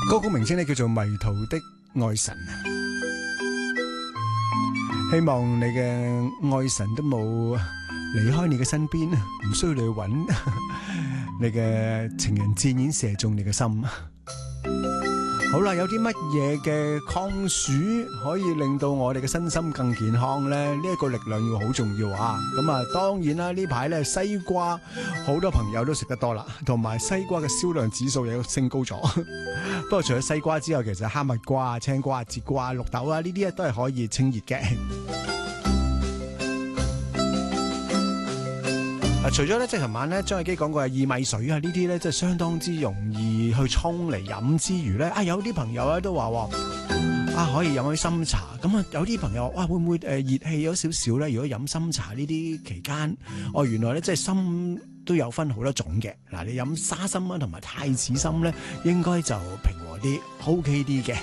歌曲名稱咧叫做《迷途的愛神》，希望你嘅愛神都冇離開你嘅身邊，唔需要你去揾，你嘅情人箭已經射中你嘅心。好啦，有啲乜嘢嘅抗暑可以令到我哋嘅身心更健康呢？呢一個力量要好重要啊！咁啊，當然啦，呢排咧西瓜好多朋友都食得多啦，同埋西瓜嘅銷量指數亦都升高咗。不過除咗西瓜之外，其實哈密瓜、青瓜、節瓜、綠豆啊，呢啲都係可以清熱嘅。除咗咧，即係琴晚咧，張藝基講過嘅薏米水啊，呢啲咧即係相當之容易去沖嚟飲之餘咧，有啲朋友咧都話可以飲啲深茶。咁啊，有啲朋友會唔會熱氣咗少少咧？如果飲深茶呢啲期間，原來咧即係深都有分好多種嘅。嗱，你飲沙參啊同埋太子參咧，應該就平和啲，OK 啲嘅。